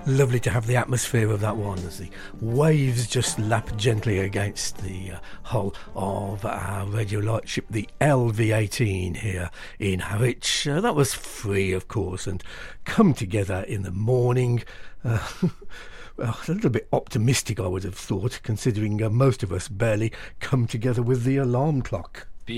Lovely to have the atmosphere of that one as the waves just lap gently against the hull of our radio lightship, the LV-18 here in Harwich. That was free, of course, and Come Together in the Morning. Well, a little bit optimistic, I would have thought, considering most of us barely come together with the alarm clock.